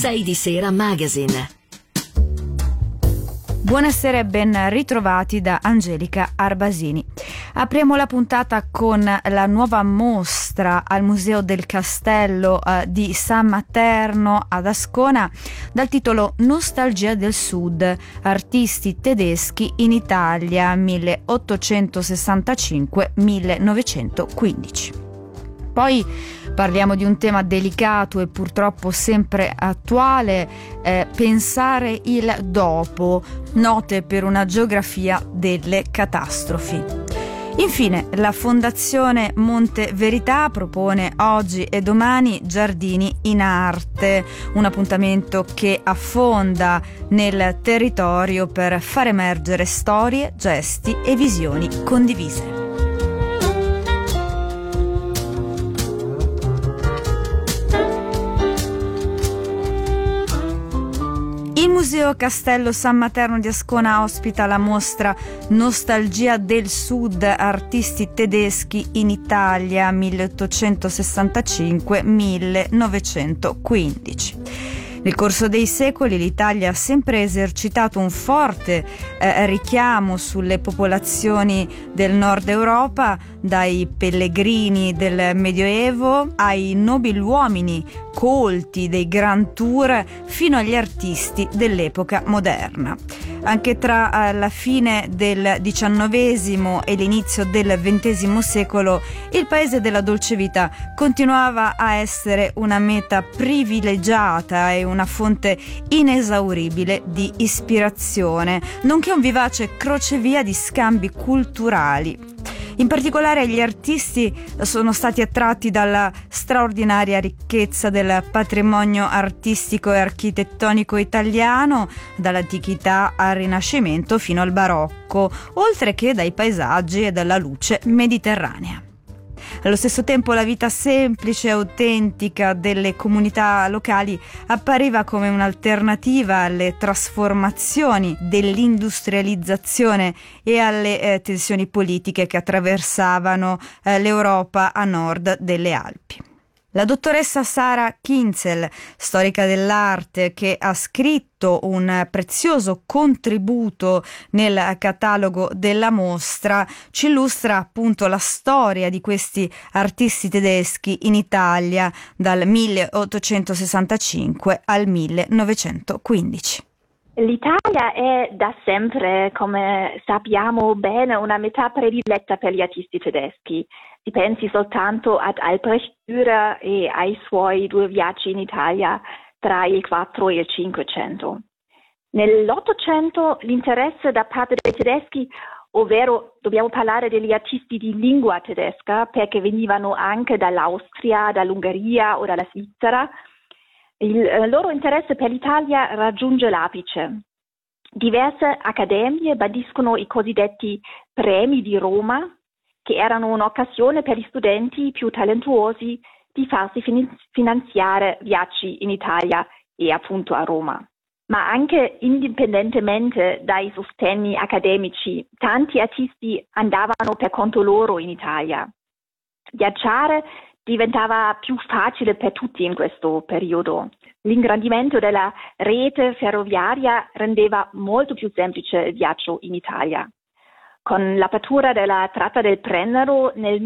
6 di Sera Magazine. Buonasera e ben ritrovati da Angelica Arbasini. Apriamo la puntata con la nuova mostra al Museo del Castello di San Materno ad Ascona dal titolo Nostalgia del Sud, artisti tedeschi in Italia 1865-1915. Poi parliamo di un tema delicato e purtroppo sempre attuale, pensare il dopo, note per una geografia delle catastrofi. Infine, la Fondazione Monte Verità propone oggi e domani Giardini in Arte, un appuntamento che affonda nel territorio per far emergere storie, gesti e visioni condivise. Il Museo Castello San Materno di Ascona ospita la mostra Nostalgia del Sud, artisti tedeschi in Italia 1865-1915. Nel corso dei secoli l'Italia ha sempre esercitato un forte richiamo sulle popolazioni del nord Europa, dai pellegrini del Medioevo ai nobiluomini colti dei Grand Tour fino agli artisti dell'epoca moderna. Anche tra la fine del XIX e l'inizio del XX secolo il paese della dolce vita continuava a essere una meta privilegiata e una fonte inesauribile di ispirazione, nonché un vivace crocevia di scambi culturali. In particolare gli artisti sono stati attratti dalla straordinaria ricchezza del patrimonio artistico e architettonico italiano, dall'antichità al Rinascimento fino al Barocco, oltre che dai paesaggi e dalla luce mediterranea. Allo stesso tempo la vita semplice e autentica delle comunità locali appariva come un'alternativa alle trasformazioni dell'industrializzazione e alle tensioni politiche che attraversavano l'Europa a nord delle Alpi. La dottoressa Sara Kinzel, storica dell'arte, che ha scritto un prezioso contributo nel catalogo della mostra, ci illustra appunto la storia di questi artisti tedeschi in Italia dal 1865 al 1915. L'Italia è da sempre, come sappiamo bene, una meta prediletta per gli artisti tedeschi. Si pensi soltanto ad Albrecht Dürer e ai suoi 2 viaggi in Italia tra il 4 e il 500. Nell'Ottocento l'interesse da parte dei tedeschi, ovvero dobbiamo parlare degli artisti di lingua tedesca, perché venivano anche dall'Austria, dall'Ungheria o dalla Svizzera, il loro interesse per l'Italia raggiunge l'apice. Diverse accademie bandiscono i cosiddetti premi di Roma, che erano un'occasione per gli studenti più talentuosi di farsi finanziare viaggi in Italia e appunto a Roma. Ma anche indipendentemente dai sostegni accademici, tanti artisti andavano per conto loro in Italia. Viaggiare diventava più facile per tutti in questo periodo. L'ingrandimento della rete ferroviaria rendeva molto più semplice il viaggio in Italia. Con l'apertura della tratta del Brennero nel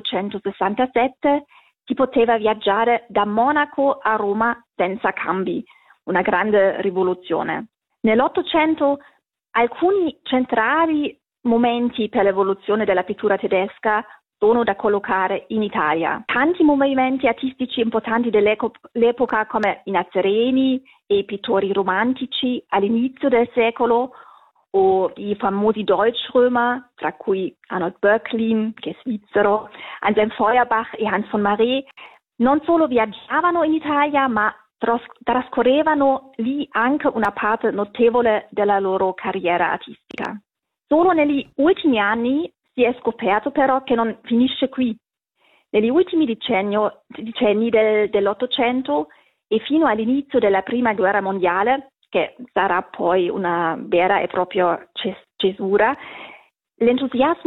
1867 si poteva viaggiare da Monaco a Roma senza cambi, una grande rivoluzione. Nell'Ottocento alcuni centrali momenti per l'evoluzione della pittura tedesca sono da collocare in Italia. Tanti movimenti artistici importanti dell'epoca come i Nazareni e i pittori romantici all'inizio del secolo o i famosi Deutschrömer, tra cui Arnold Böcklin, che è svizzero, Anselm Feuerbach e Hans von Marais, non solo viaggiavano in Italia, ma trascorrevano lì anche una parte notevole della loro carriera artistica. Solo negli ultimi anni si è scoperto però che non finisce qui. Negli ultimi decenni dell'Ottocento e fino all'inizio della Prima Guerra Mondiale, che sarà poi una vera e propria cesura, l'entusiasmo